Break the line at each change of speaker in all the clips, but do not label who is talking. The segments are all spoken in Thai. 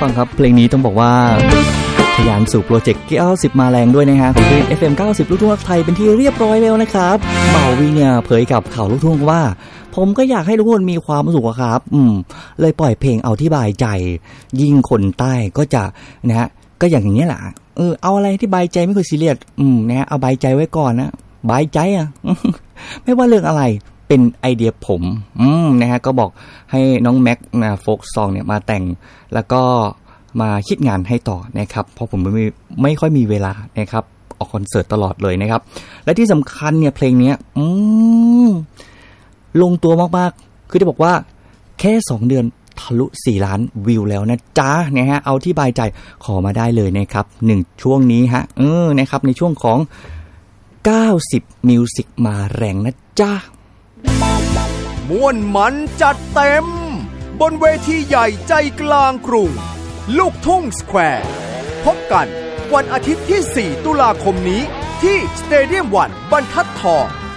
ฟังครับเพลงนี้ต้องบอกว่าทะยานสู่โปรเจกต์90มาแรงด้วยนะฮะของเพลง FM 90ลูกทุ่งไทยเป็นที่เรียบร้อยแล้วนะครับเบาวีเนี่ยเผยกับข่าวลูกทุ่งว่าผมก็อยากให้ทุกคนมีความสุขครับเลยปล่อยเพลงเอาที่บายใจยิ่งคนใต้ก็จะนะฮะก็อย่างนี้แหละเอาอะไรที่บายใจไม่ค่อยซีเรียสนะฮะเอาบายใจไว้ก่อนนะบายใจอ่ะ ไม่ว่าเรื่องอะไรเป็นไอเดียผมนะฮะก็บอกให้น้องแม็กโฟกซองเนี่ยมาแต่งแล้วก็มาคิดงานให้ต่อนะครับเพราะผมไม่ค่อยมีเวลานะครับออกคอนเสิร์ตตลอดเลยนะครับและที่สำคัญเนี่ยเพลงนี้ลงตัวมากๆคือจะบอกว่าแค่2เดือนทะลุ4ล้านวิวแล้วนะจ๊ะนะฮะเอาที่บายใจขอมาได้เลยนะครับ1ช่วงนี้ฮะนะครับในช่วงของ90มิวสิกมาแรงนะจ๊ะ
ม่วนมันจัดเต็มบนเวทีใหญ่ใจกลางกรุงลูกทุ่งสแควร์พบกันวันอาทิตย์ที่4ตุลาคมนี้ที่สเตเดียม1บรรทัดทอง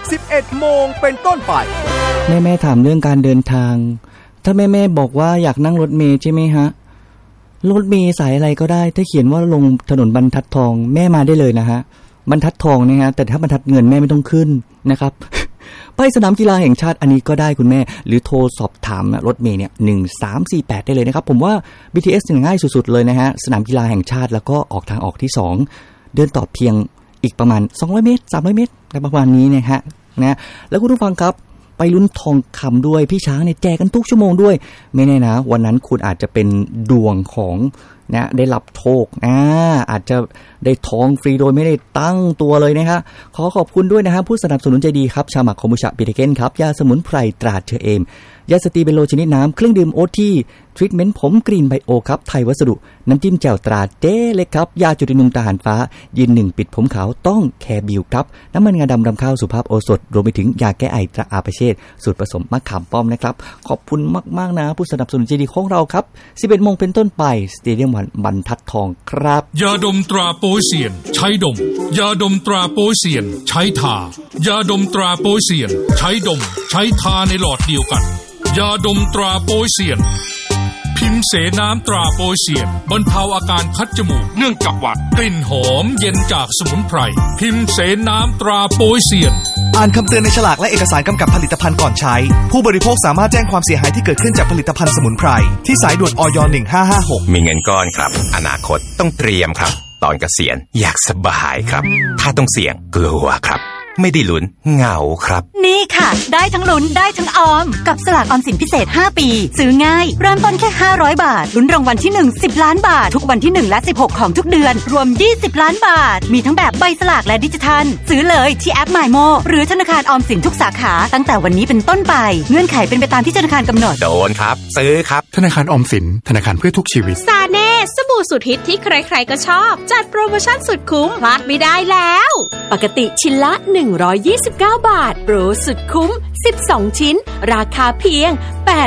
11 โมงเป็นต้นไป
แม่ถามเรื่องการเดินทางถ้าแม่บอกว่าอยากนั่งรถเมล์ใช่ไหมฮะรถเมล์สายอะไรก็ได้ถ้าเขียนว่าลงถนนบรรทัดทองแม่มาได้เลยนะฮะบรรทัดทองนะฮะแต่ถ้าบรรทัดเงินแม่ไม่ต้องขึ้นนะครับไปสนามกีฬาแห่งชาติอันนี้ก็ได้คุณแม่หรือโทรสอบถามรถเมล์เนี่ย1348ได้เลยนะครับผมว่า BTS ง่ายสุดๆเลยนะฮะสนามกีฬาแห่งชาติแล้วก็ออกทางออกที่2เดินต่อเพียงอีกประมาณ200เมตร300เมตรอะไรประมาณนี้นะฮะแล้วคุณผู้ฟังครับไปลุ้นทองคำด้วยพี่ช้างเนี่ยแจกกันทุกชั่วโมงด้วยไม่แน่นะวันนั้นคุณอาจจะเป็นดวงของนะได้รับโชคอาจจะได้ทองฟรีโดยไม่ได้ตั้งตัวเลยนะฮะขอขอบคุณด้วยนะฮะผู้สนับสนุนใจดีครับชาหมักคอมบูชาบิเทเกนครับยาสมุนไพรตราเชอเอมยาสตีเบโลชนิดน้ำเครื่องดื่มโอทีทรีทเมนต์ผมกรีนไบโอครับไทยวัสดุน้ำจิ้มแจ่วตราเจ๊เล็กครับยาจุดนุงตาหารฟ้ายืนหนึ่งปิดผมขาวต้องแคร์บิวครับน้ำมันงาดำรำข้าวสุภาพโอสถรวมไปถึงยาแก้ไอตราอาปาเช่สูตรผสมมะขามป้อมนะครับขอบคุณมากๆนะผู้สนับสนุนใจดีของเราครับ 11 โมงเป็นต้นไปสเตเดียม1บรรทัดทองครับ
ยาดมตราโป๊เซียนใช้ดมยาดมตราโป๊เซียนใช้ทายาดมตราโป๊เซียนใช้ดมใช้ทาในหลอดเดียวกันยาดมตราโป๊เซียนพิมพ์เสน้ำตราโป๊เซียนบรรเทาอาการคัดจมูกเนื่องจากหวัดกลิ่นหอมเย็นจากสมุนไพรพิมพ์เสน้ำตราโป๊เซียน
อ่านคำเตือนในฉลากและเอกสารกำกับผลิตภัณฑ์ก่อนใช้ผู้บริโภคสามารถแจ้งความเสียหายที่เกิดขึ้นจากผลิตภัณฑ์สมุนไพรที่สายด่วนอย 1556
มีเงินก้อนครับอนาคตต้องเตรียมครับตอนเกษียณอยากสบายครับถ้าต้องเสี่ยงกลัวครับไม่ได้ลุ้นเหงาครับ
นี่ค่ะได้ทั้งลุ้นได้ทั้งออมกับสลากออมสินพิเศษ5ปีซื้อง่ายเริ่มต้นแค่500บาทลุ้นรางวัลที่1 10ล้านบาททุกวันที่1และ16ของทุกเดือนรวม20ล้านบาทมีทั้งแบบใบสลากและดิจิทัลซื้อเลยที่แอป MyMo หรือธนาคารออมสินทุกสาขาตั้งแต่วันนี้เป็นต้นไปเงื่อนไขเป็นไปตามที่ธนาคารกำหนด
โดนครับซื้อครับ
ธนาคารออมสินธนาคารเพื่อทุกชีวิต
ซาเน่สบู่สุดฮิตที่ใครๆก็ชอบจัดโปรโมชั่นสุดคุ้มพลาดไม่ได้แล้ว
ปกติชิ้นละ129บาทโปรสุดคุ้ม12ชิ้นราคาเพียง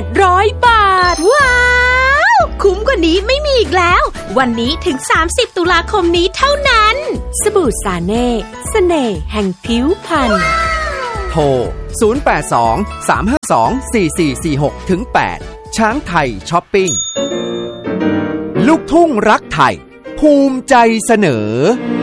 800บาท
ว้าวคุ้มกว่านี้ไม่มีอีกแล้ววันนี้ถึง30ตุลาคมนี้เท่านั้น
สบู่ซาเน่เสน่ห์แห่งผิวพรรณ
โทร0823524446-8ช้างไทยช้อปปิ้งลูกทุ่งรักไทยภูมิใจเสนอ